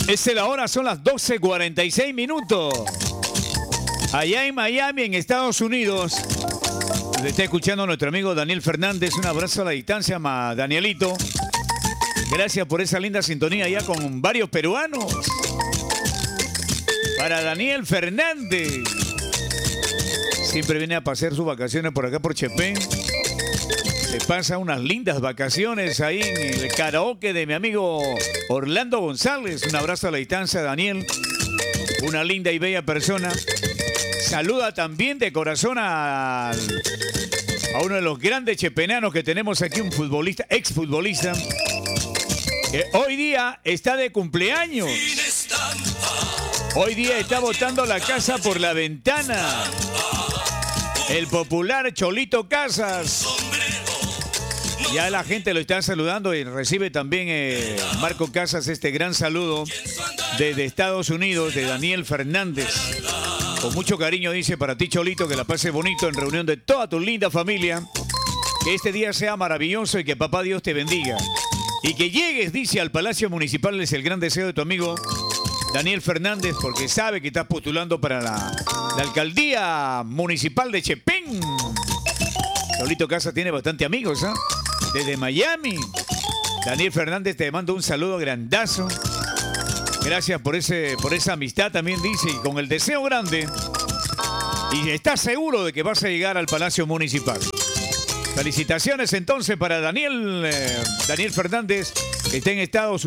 La hora son las 12:46 minutos. Allá en Miami, en Estados Unidos. Le está escuchando a nuestro amigo Daniel Fernández. Un abrazo a la distancia, Danielito. Gracias por esa linda sintonía ya con varios peruanos. Para Daniel Fernández. Siempre viene a pasar sus vacaciones por acá por Chepén. Se pasa unas lindas vacaciones ahí en el karaoke de mi amigo Orlando González. Un abrazo a la distancia, Daniel. Una linda y bella persona. Saluda también de corazón a uno de los grandes chepenanos que tenemos aquí, un futbolista, exfutbolista, que hoy día está de cumpleaños. Hoy día está botando la casa por la ventana. El popular Cholito Casas. Ya la gente lo está saludando y recibe también Marco Casas este gran saludo desde Estados Unidos de Daniel Fernández. Con mucho cariño dice para ti, Cholito, que la pases bonito en reunión de toda tu linda familia. Que este día sea maravilloso y que papá Dios te bendiga. Y que llegues, dice, al Palacio Municipal, es el gran deseo de tu amigo Daniel Fernández, porque sabe que estás postulando para la alcaldía municipal de Chepén. Cholito Casas tiene bastante amigos, ¿ah? Desde Miami. Daniel Fernández, te mando un saludo grandazo. Gracias por esa amistad también, dice, y con el deseo grande. Y estás seguro de que vas a llegar al Palacio Municipal. Felicitaciones entonces para Daniel Fernández, que está en Estados Unidos.